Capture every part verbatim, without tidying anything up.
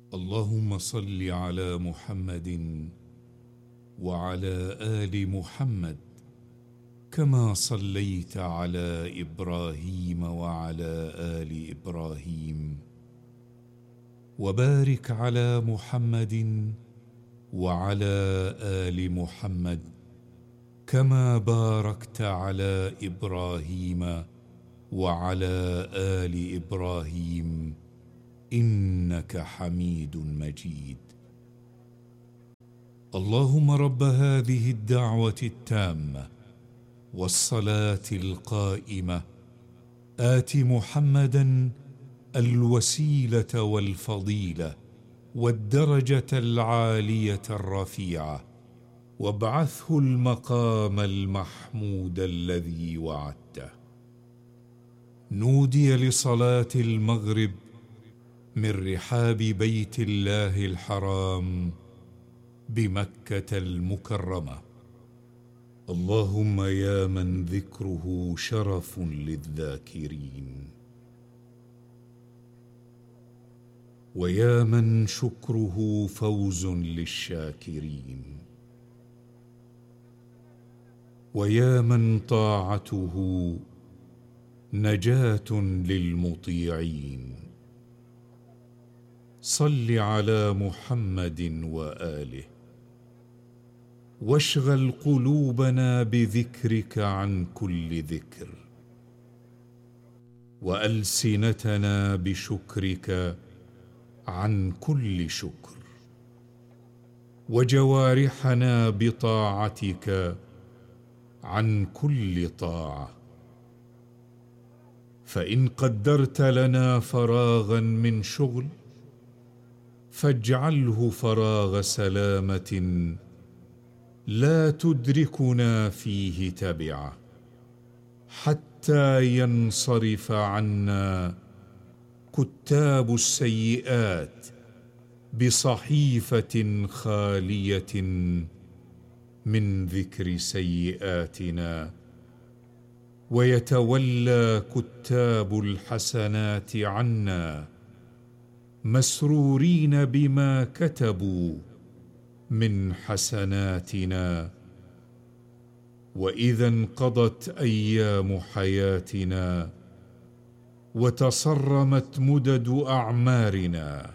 اللهم صل على محمد وعلى آل محمد كما صليت على إبراهيم وعلى آل إبراهيم، وبارك على محمد وعلى آل محمد كما باركت على إبراهيم وعلى آل إبراهيم إنك حميد مجيد. اللهم رب هذه الدعوة التامة والصلاة القائمة آت محمدا الوسيلة والفضيلة والدرجة العالية الرفيعة، وابعثه المقام المحمود الذي وعدته. نودي لصلاة المغرب من رحاب بيت الله الحرام بمكة المكرمة. اللهم يا من ذكره شرف للذاكرين، ويا من شكره فوز للشاكرين، ويا من طاعته نجاة للمطيعين، صل على محمد وآله، واشغل قلوبنا بذكرك عن كل ذكر، وألسنتنا بشكرك عن كل شكر، وجوارحنا بطاعتك عن كل طاعة. فإن قدرت لنا فراغا من شغل فاجعله فراغ سلامة لا تدركنا فيه تبعة، حتى ينصرف عنا كتاب السيئات بصحيفة خالية من ذكر سيئاتنا، ويتولى كتاب الحسنات عنا مسرورين بما كتبوا من حسناتنا. وإذا انقضت أيام حياتنا وتصرمت مدد أعمارنا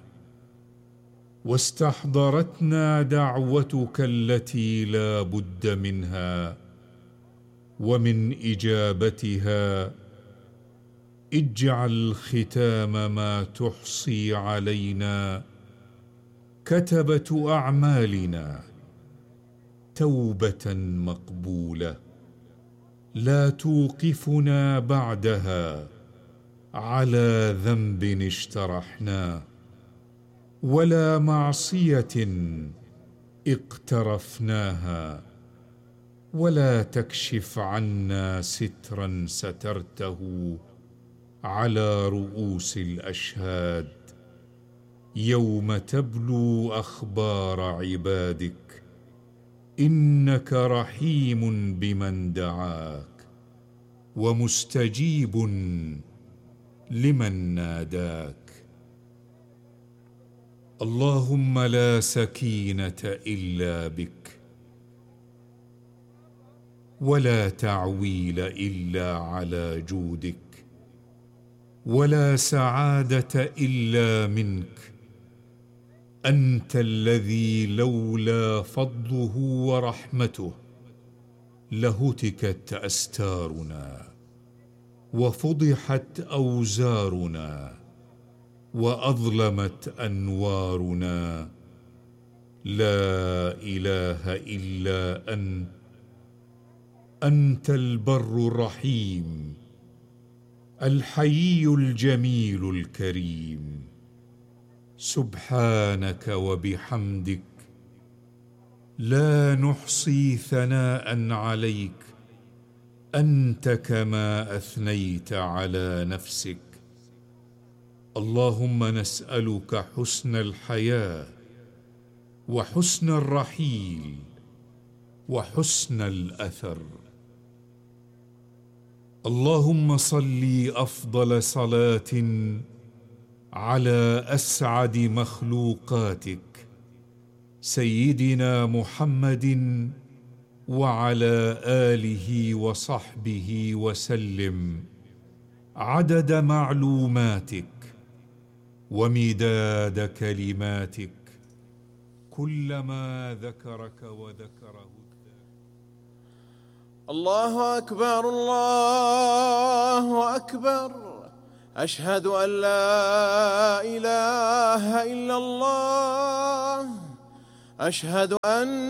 واستحضرتنا دعوتك التي لا بد منها ومن إجابتها، اجعل ختام ما تحصي علينا كتبة أعمالنا توبة مقبولة لا توقفنا بعدها على ذنب اجترحناه ولا معصية اقترفناها، ولا تكشف عنا سترا سترته على رؤوس الأشهاد يوم تبلو أخبار عبادك، إنك رحيم بمن دعاك ومستجيب لمن ناداك. اللهم لا سكينة إلا بك، ولا تعويل إلا على جودك، ولا سعادة إلا منك. أنت الذي لولا فضله ورحمته لهتكت أستارنا وفضحت أوزارنا وأظلمت أنوارنا. لا إله إلا أنت، أنت البر الرحيم الحيي الجميل الكريم. سبحانك وبحمدك لا نحصي ثناء عليك، أنت كما أثنيت على نفسك. اللهم نسألك حسن الحياة وحسن الرحيل وحسن الأثر. اللهم صل أفضل صلاة على أسعد مخلوقاتك سيدنا محمد وعلى آله وصحبه وسلم عدد معلوماتك ومداد كلماتك كلما ذكرك وذكره. الله أكبر الله أكبر، أشهد أن لا إله إلا الله، أشهد أن